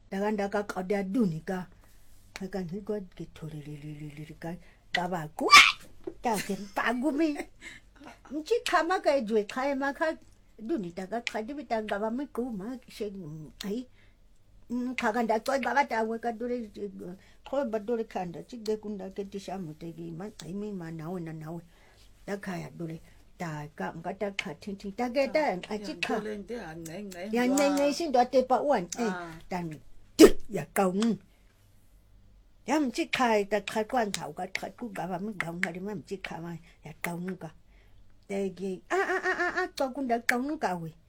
Ndaka qada dunika kanti ngithole ka qabaku take pagumi mchichama ka ejwe cha emakha dunita ka cha dibita ngaba miquma ai cha ndacwa batawe kadure kho badure khanda chide kunda ketishamu teki maqimi nawe nawe lakhaya dule ta ka ngata cha thinthi taketa achicha ya isinto atepa one dan ya kaung yam chikai ta khatwan thau ka khatku gaba mi gaung ngari mam chikha ma ya kaung ka tegi a to kunda kaung ka we